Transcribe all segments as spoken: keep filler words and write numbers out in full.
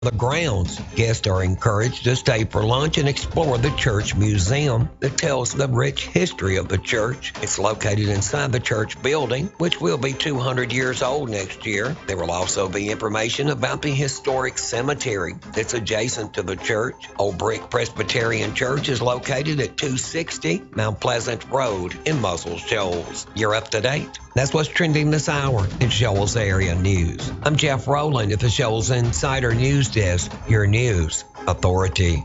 The grounds. Guests are encouraged to stay for lunch and explore the church museum that tells the rich history of the church. It's located inside the church building, which will be two hundred years old next year. There will also be information about the historic cemetery that's adjacent to the church. Old Brick Presbyterian Church is located at two sixty Mount Pleasant Road in Muscle Shoals. You're up to date. That's what's trending this hour in Shoals Area News. I'm Jeff Rowland at the Shoals Insider News Desk, your news authority.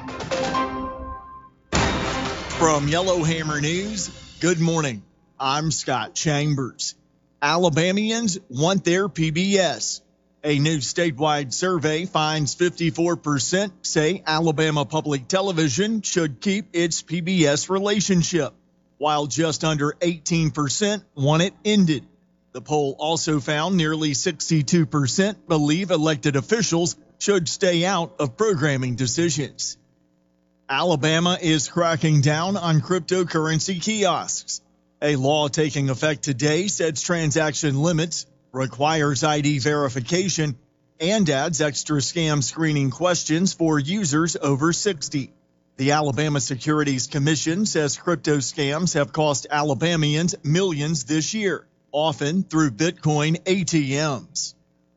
From Yellowhammer News, good morning. I'm Scott Chambers. Alabamians want their P B S. A new statewide survey finds fifty-four percent say Alabama Public Television should keep its P B S relationship, while just under eighteen percent want it ended. The poll also found nearly sixty-two percent believe elected officials should stay out of programming decisions. Alabama is cracking down on cryptocurrency kiosks. A law taking effect today sets transaction limits, requires I D verification, and adds extra scam screening questions for users over sixty. The Alabama Securities Commission says crypto scams have cost Alabamians millions this year, often through Bitcoin A T Ms.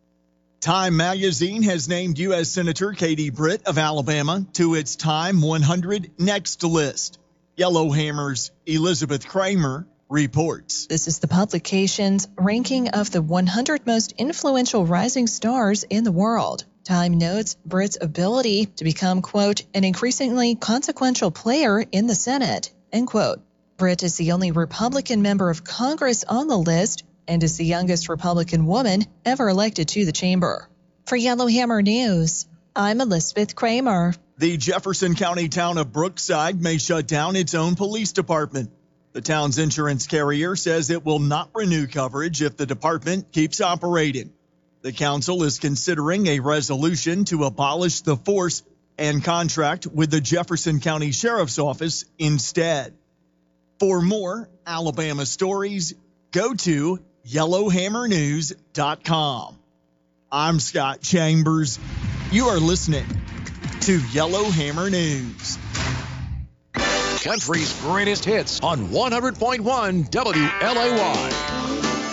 Time magazine has named U S Senator Katie Britt of Alabama to its Time one hundred Next list. Yellowhammer's Elizabeth Kramer reports. This is the publication's ranking of the one hundred most influential rising stars in the world. Time notes Britt's ability to become, quote, an increasingly consequential player in the Senate, end quote. Britt is the only Republican member of Congress on the list and is the youngest Republican woman ever elected to the chamber. For Yellowhammer News, I'm Elizabeth Kramer. The Jefferson County town of Brookside may shut down its own police department. The town's insurance carrier says it will not renew coverage if the department keeps operating. The council is considering a resolution to abolish the force and contract with the Jefferson County Sheriff's Office instead. For more Alabama stories, go to yellowhammer news dot com. I'm Scott Chambers. You are listening to Yellowhammer News. Country's greatest hits on one hundred point one W L A Y.